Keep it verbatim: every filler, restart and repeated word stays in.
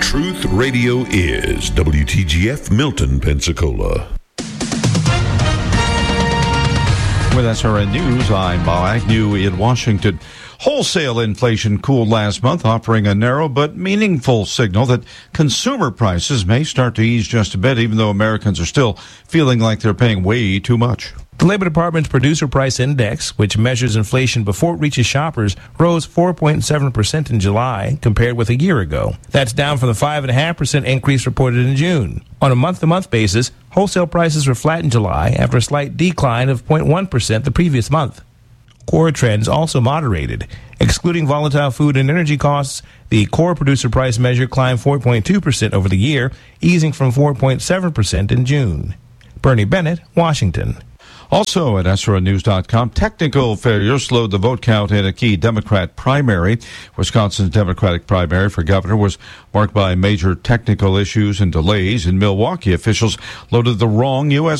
Truth Radio is W T G F Milton, Pensacola. With S R N News, I'm Bob Agnew in Washington. Wholesale inflation cooled last month, offering a narrow but meaningful signal that consumer prices may start to ease just a bit, even though Americans are still feeling like they're paying way too much. The Labor Department's Producer Price Index, which measures inflation before it reaches shoppers, rose four point seven percent in July compared with a year ago. That's down from the five point five percent increase reported in June. On a month-to-month basis, wholesale prices were flat in July after a slight decline of zero point one percent the previous month. Core trends also moderated. Excluding volatile food and energy costs, the core producer price measure climbed four point two percent over the year, easing from four point seven percent in June. Bernie Bennett, Washington. Also at S R N news dot com, technical failures slowed the vote count in a key Democrat primary. Wisconsin's Democratic primary for governor was marked by major technical issues and delays. In Milwaukee, officials loaded the wrong U S